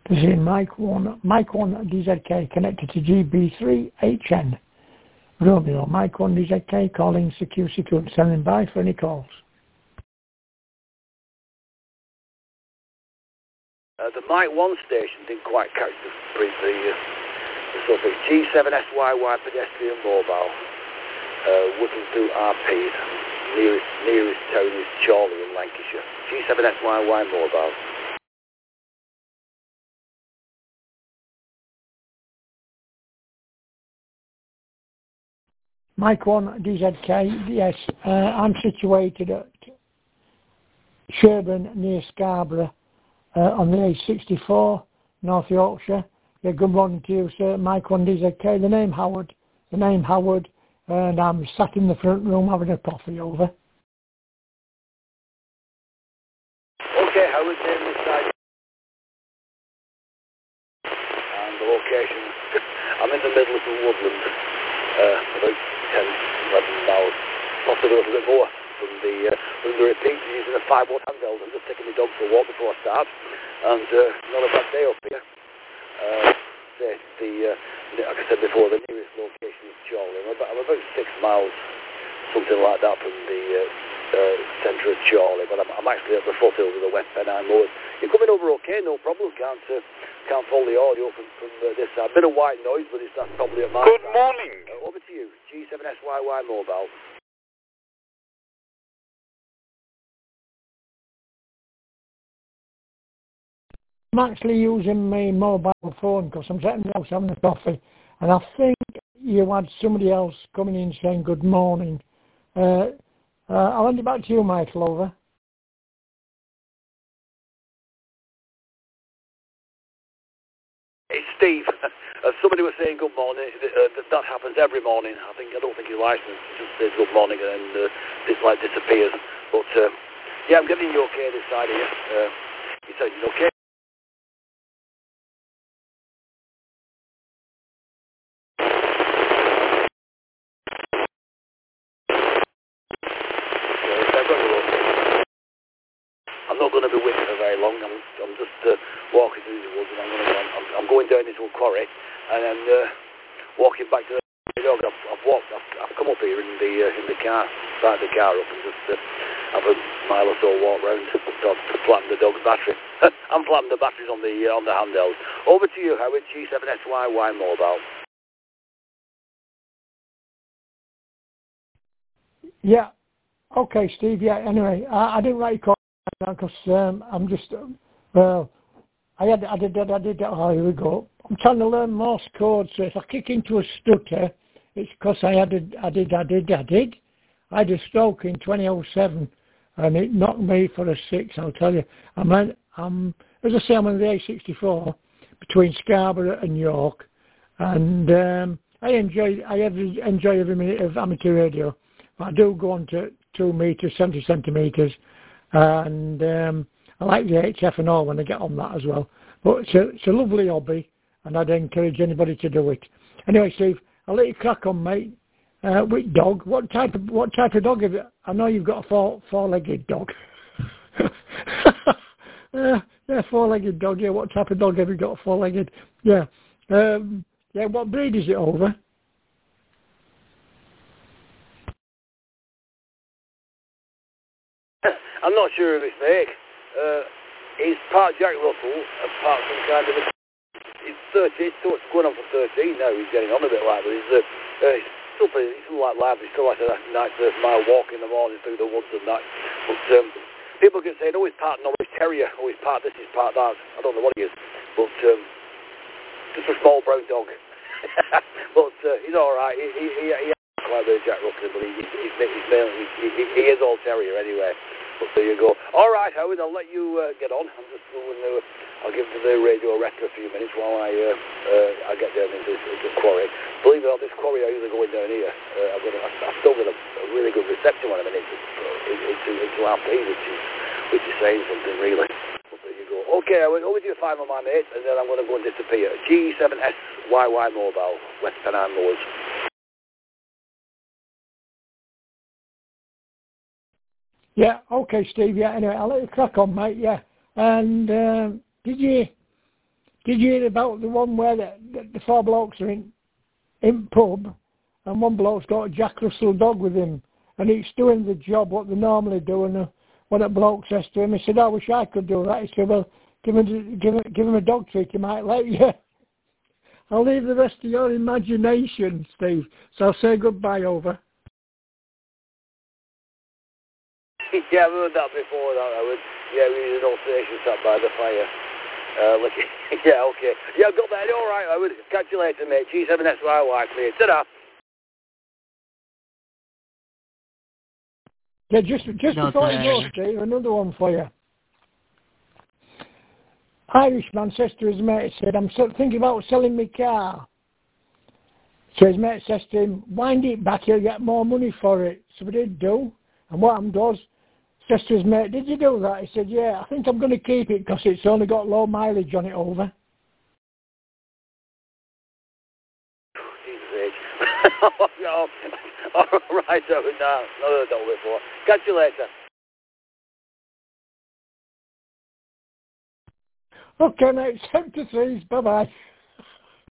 This is Mike 1 DZK connected to GB3HN. Romeo, Mike 1 DZK calling CQ and standing by for any calls. The Mike 1 station didn't quite catch the suffix. G7SYY pedestrian mobile, working through RP. Nearest town is Chorley in Lancashire. G7SYY mobile. Mike 1 DZK, yes, I'm situated at Sherburn near Scarborough on the A64, North Yorkshire. Yeah, good morning to you, sir. Mike 1 DZK, the name Howard, and I'm sat in the front room having a coffee over. Okay, Howard, name this side. And the location, I'm in the middle of the woodland, about 10, 11 miles, possibly a little bit more from the repeat, using a 5-watt handheld. I'm just taking my dog for a walk before I start, and not a bad day up here. Like I said before, the nearest location is Chorley. I'm about 6 miles, something like that, from the centre of Chorley, but I'm actually at the foothills of the West Pennine Moors. You're coming over okay, no problem. Can't follow the audio from this side. Bit of white noise, but that's probably at my Good side. morning. Over to you, G7SYY mobile. I'm actually using my mobile phone because I'm sitting there having a coffee, and I think you had somebody else coming in saying good morning. I'll hand it back to you, Michael, over. It's Steve. Somebody was saying good morning. That happens every morning. I don't think he's licensed. He just says good morning and then this light disappears. But yeah, I'm getting you okay this side here. You said you okay? I'm not going to be with you for very long. I'm just walking through the woods, and I'm going down this little quarry, and then walking back to the dog. I've come up here in the car, started the car up, and just have a mile or so walk round to flatten the dog's battery. I'm flattening the batteries on the handheld. Over to you, Howard. G7SYY mobile. Yeah. Okay, Steve. Yeah. Anyway, I didn't write your call because I'm just I did. Oh, here we go. I'm trying to learn Morse code, so if I kick into a stutter, it's because I did. I had a stroke in 2007, and it knocked me for a 6. I'll tell you. As I say, I'm on the A64 between Scarborough and York, and I enjoy every minute of amateur radio. I do go on to 2 meters, 70 centimeters, and I like the HF and all when I get on that as well. But it's a lovely hobby, and I'd encourage anybody to do it. Anyway, Steve, I'll let you crack on, mate. With dog, what type of dog have you? I know you've got a four-legged dog. Yeah, four-legged dog. Yeah, what type of dog have you got? Four-legged. Yeah. Yeah. What breed is it over? I'm not sure if it's fake. He's part Jack Russell and part some kind of he's 13, he's going on for 13 now, he's getting on a bit like, but he's still like live, he's still like a nice mile walk in the morning through the woods and that. But people can say, oh, he's part Norwich Terrier, oh, he's part this, he's part that. I don't know what he is, but just a small brown dog. But he's alright, he quite a bit of Jack Russell, but he is all terrier anyway. But there you go. All right, Howard, I'll let you get on. I'm just going to. I'll give the radio rest for a few minutes while I get down into this quarry. Believe it or not, this quarry I usually going down here. I've still got a really good reception when I'm in into RP, which is saying something really. But there you go. Okay, Howard, over to you 5 on my mate, and then I'm going to go and disappear. G7SYY mobile, West Pennine Moors. Yeah, okay, Steve. Yeah, anyway, I'll let you crack on, mate. Yeah, and did you Did you hear about the one where the four blokes are in pub, and one bloke's got a Jack Russell dog with him, and he's doing the job what they normally do, and what a bloke says to him, he said, I wish I could do that. He said, well, give him a dog treat, he might let you. I'll leave the rest to your imagination, Steve. So I'll say goodbye over. Yeah, I've heard that before. Yeah, we did all station sat by the fire. Yeah, okay. Yeah, I've got that. All right, I would catch you later, mate. G7SYY, clear. Ta-da. Yeah, just before you go, Steve, another one for you. Irishman says to his mate, said, I'm thinking about selling my car. So his mate says to him, wind it back, you'll get more money for it. So we did do. And what happened was, says to his mate, did you do that? He said, yeah, I think I'm going to keep it because it's only got low mileage on it over. Jesus age. No. All right, no, I've done before. Catch you later. Okay, mate, 7 to 3. Bye-bye.